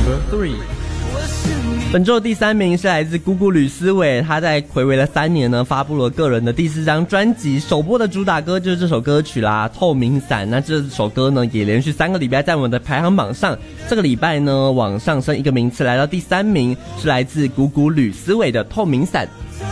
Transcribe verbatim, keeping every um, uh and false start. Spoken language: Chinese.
Number three。本周的第三名是来自姑姑吕思伟，他在睽违了三年呢，发布了个人的第四张专辑，首播的主打歌就是这首歌曲啦，《透明伞》。那这首歌呢，也连续三个礼拜在我们的排行榜上，这个礼拜呢往上升一个名次，来到第三名，是来自姑姑吕思伟的《透明伞》。